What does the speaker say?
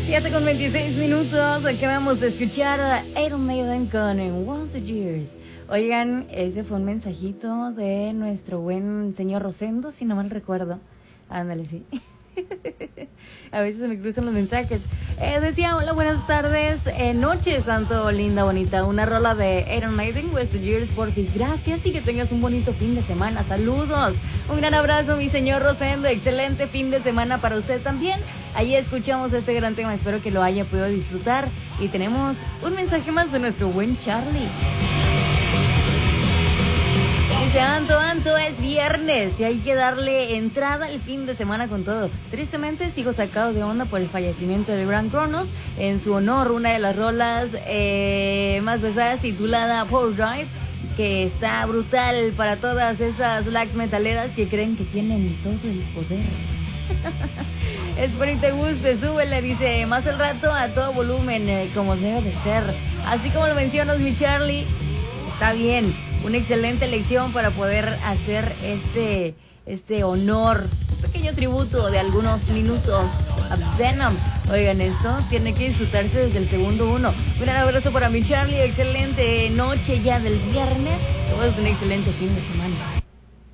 7:26. Acabamos de escuchar a Iron Maiden con Once the Years. Oigan, ese fue un mensajito de nuestro buen señor Rosendo, si no mal recuerdo. Ándale, sí. A veces se me cruzan los mensajes. Decía, hola, buenas tardes, noches, santo, linda, bonita. Una rola de Iron Maiden, Once the Years, porfis. Gracias y que tengas un bonito fin de semana. Saludos. Un gran abrazo, mi señor Rosendo. Excelente fin de semana para usted también. Ahí escuchamos este gran tema. Espero que lo haya podido disfrutar. Y tenemos un mensaje más de nuestro buen Charlie. Dice, Anto, es viernes y hay que darle entrada al fin de semana con todo. Tristemente sigo sacado de onda por el fallecimiento del gran Cronos. En su honor, una de las rolas más pesadas titulada Power Drive, que está brutal para todas esas black metaleras que creen que tienen todo el poder. Espero y te guste, súbele, dice, más al rato a todo volumen, como debe de ser. Así como lo mencionas, mi Charlie, está bien. Una excelente lección para poder hacer este honor, pequeño tributo de algunos minutos a Venom. Oigan, esto tiene que disfrutarse desde el segundo uno. Un gran abrazo para mi Charlie, excelente noche ya del viernes. Que pases un excelente fin de semana.